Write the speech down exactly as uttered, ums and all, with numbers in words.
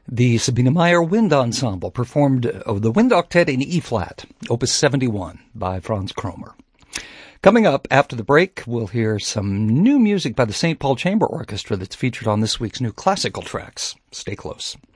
The Sabine Meyer Wind Ensemble performed uh, the Wind Octet in E-flat, Opus seventy-one by Franz Kromer. Coming up after the break, we'll hear some new music by the Saint Paul Chamber Orchestra that's featured on this week's new classical tracks. Stay close.